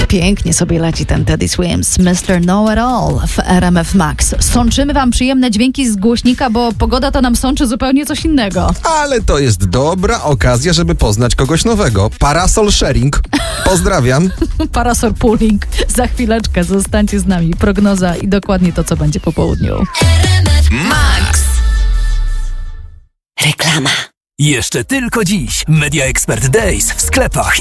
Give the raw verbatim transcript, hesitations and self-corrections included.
Pięknie sobie leci ten Teddy Swims, mister Know-It-All w R M F Max. Sączymy wam przyjemne dźwięki z głośnika, bo pogoda to nam sączy zupełnie coś innego. Ale to jest dobra okazja, żeby poznać kogoś nowego. Parasol sharing. Pozdrawiam. Parasol pooling. Za chwileczkę zostańcie z nami. Prognoza i dokładnie to, co będzie po południu. Max. Reklama. Jeszcze tylko dziś Media Expert Days w sklepach